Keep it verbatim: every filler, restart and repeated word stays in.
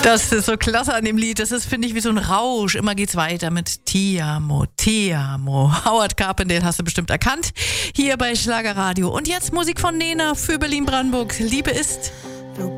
Das ist so klasse an dem Lied. Das ist, finde ich, wie so ein Rausch. Immer geht's weiter mit Ti amo, Ti amo. Howard Carpendale hast du bestimmt erkannt. Hier bei Schlagerradio. Und jetzt Musik von Nena für Berlin-Brandenburg. Liebe ist...